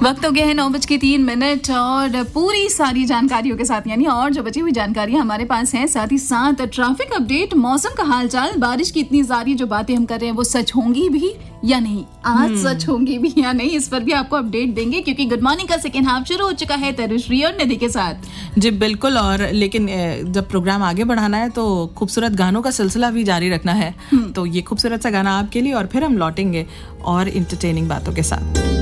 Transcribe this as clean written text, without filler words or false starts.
वक्त हो गया है 9:03 और पूरी सारी जानकारियों के साथ यानी और जो बची हुई जानकारियां हमारे पास हैं, साथ ही साथ ट्रैफिक अपडेट, मौसम का हालचाल, बारिश की इतनी सारी जो बातें हम कर रहे हैं वो सच होंगी भी या नहीं, आज सच होंगी भी या नहीं, इस पर भी आपको अपडेट देंगे क्योंकि गुड मॉर्निंग का सेकेंड हाफ शुरू हो चुका है तरुश्री और निधि के साथ। जी बिल्कुल, और लेकिन जब प्रोग्राम आगे बढ़ाना है तो खूबसूरत गानों का सिलसिला भी जारी रखना है। तो ये खूबसूरत सा गाना आपके लिए और फिर हम लौटेंगे और इंटरटेनिंग बातों के साथ।